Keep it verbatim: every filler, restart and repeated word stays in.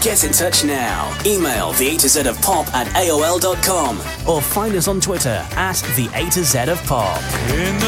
Get in touch now. Email the A to Z of Pop at A O L dot com or find us on Twitter at the A to Z of Pop.